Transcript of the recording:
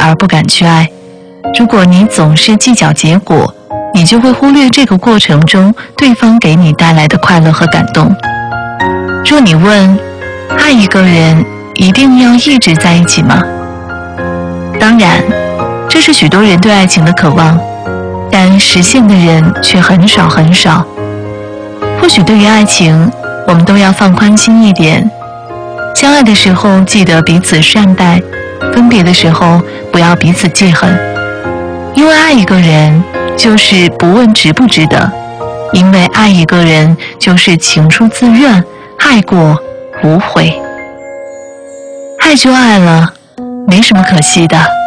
而不敢去爱。如果你总是计较结果，你就会忽略这个过程中对方给你带来的快乐和感动。若你问，爱一个人一定要一直在一起吗？当然，这是许多人对爱情的渴望，但实现的人却很少很少。或许对于爱情，我们都要放宽心一点，相爱的时候记得彼此善待，分别的时候不要彼此记恨。因为爱一个人就是不问值不值得，因为爱一个人就是情出自愿，爱过无悔。爱就爱了，没什么可惜的。